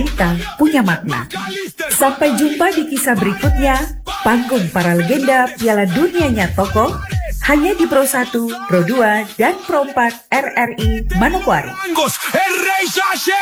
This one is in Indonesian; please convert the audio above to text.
cerita punya makna. Sampai jumpa di kisah berikutnya, panggung para legenda Piala Dunianya Tokoh, hanya di Pro 1, Pro 2, dan Pro 4 RRI Manokwari.